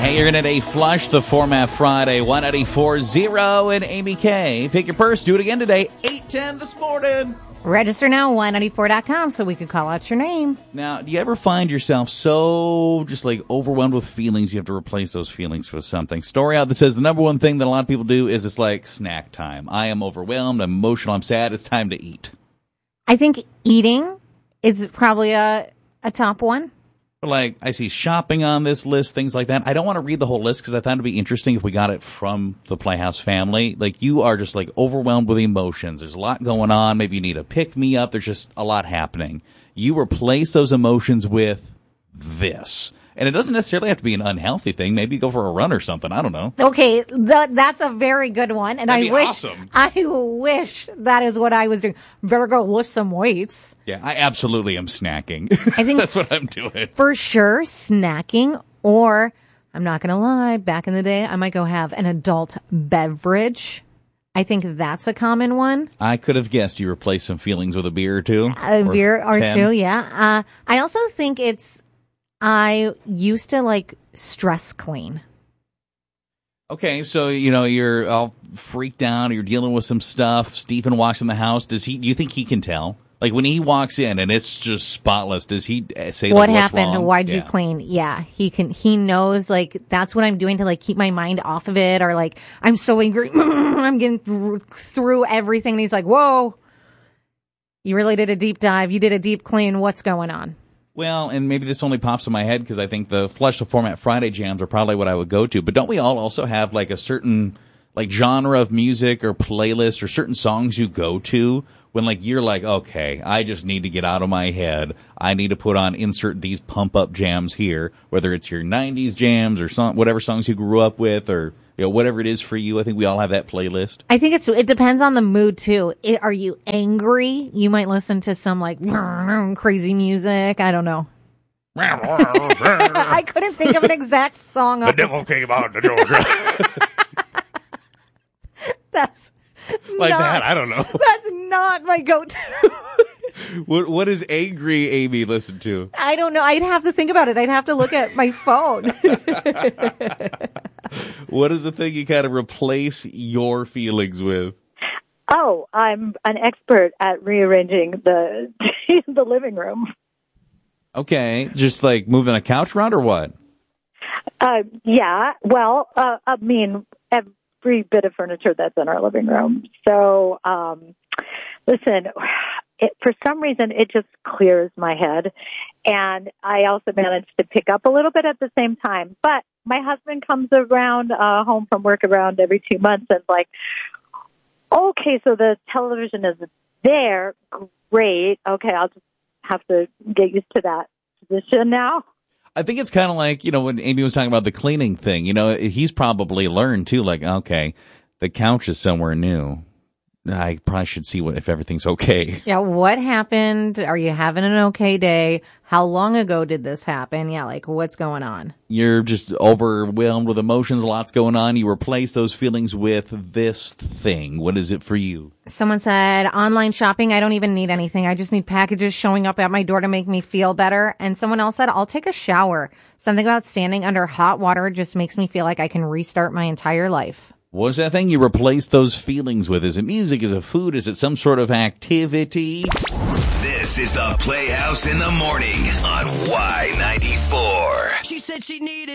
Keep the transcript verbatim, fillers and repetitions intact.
Hey, you're going to flush the Format Friday, one eighty-four zero and Amy K. Pick your purse. Do it again today, eight ten this morning. Register now, one ninety-four dot com, so we can call out your name. Now, do you ever find yourself so just like overwhelmed with feelings you have to replace those feelings with something? Story out that says the number one thing that a lot of people do is it's like snack time. I am overwhelmed, I'm emotional, I'm sad, it's time to eat. I think eating is probably a, a top one. But like, I see shopping on this list, things like that. I don't want to read the whole list because I thought it'd be interesting if we got it from the Playhouse family. Like, you are just like overwhelmed with emotions. There's a lot going on. Maybe you need a pick-me-up. There's just a lot happening. You replace those emotions with this. And it doesn't necessarily have to be an unhealthy thing. Maybe go for a run or something. I don't know. Okay, th- that's a very good one. And That'd I be wish, awesome. I wish that is what I was doing. Better go lift some weights. Yeah, I absolutely am snacking. I think that's what I'm doing. For sure, snacking, or I'm not going to lie, back in the day, I might go have an adult beverage. I think that's a common one. I could have guessed you replaced some feelings with a beer or two. A or beer or ten. two, yeah. Uh, I also think it's, I used to like stress clean. Okay, so, you know, you're all freaked out, you're dealing with some stuff. Stephen walks in the house. Does he, do you think he can tell? Like, when he walks in and it's just spotless, does he say, what like, what's happened? wrong? Why'd Yeah. you clean? Yeah, he can, he knows, like, that's what I'm doing to, like, keep my mind off of it, or, like, I'm so angry, I'm getting th- through everything, and he's like, whoa, you really did a deep dive, you did a deep clean, what's going on? Well, and maybe this only pops in my head because I think the Flush the Format Friday jams are probably what I would go to. But don't we all also have like a certain like genre of music or playlist or certain songs you go to when like you're like, okay, I just need to get out of my head. I need to put on insert these pump up jams here, whether it's your nineties jams or some whatever songs you grew up with or you know whatever it is for you. I think we all have that playlist. I think it's it depends on the mood too. It, are you angry? You might listen to some like crazy music. I don't know. I couldn't think of an exact song. The devil came out to Georgia. That's like not, that. I don't know. That's not my go-to. What what does angry Amy listen to? I don't know. I'd have to think about it. I'd have to look at my phone. What is the thing you kind of replace your feelings with? Oh, I'm an expert at rearranging the the living room. Okay, just like moving a couch around or what? Uh, yeah, well, uh, I mean, every bit of furniture that's in our living room. So, um, listen, it, for some reason, it just clears my head. And I also managed to pick up a little bit at the same time. But my husband comes around, uh, home from work around every two months and like, okay, so the television is there. Great. Okay, I'll just have to get used to that position now. I think it's kind of like, you know, when Amy was talking about the cleaning thing, you know, he's probably learned too, like, okay, the couch is somewhere new. I probably should see what if everything's okay. Yeah, what happened? Are you having an okay day? How long ago did this happen? Yeah, like what's going on? You're just overwhelmed with emotions, lots going on. You replace those feelings with this thing. What is it for you? Someone said, online shopping, I don't even need anything. I just need packages showing up at my door to make me feel better. And someone else said, I'll take a shower. Something about standing under hot water just makes me feel like I can restart my entire life. What's that thing you replace those feelings with? Is it music? Is it food? Is it some sort of activity? This is the Playhouse in the Morning on Y ninety-four. She said she needed